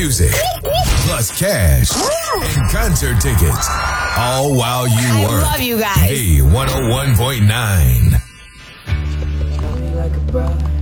music, plus cash and concert tickets. All while you work. I love you guys. B101.9. Like a bride.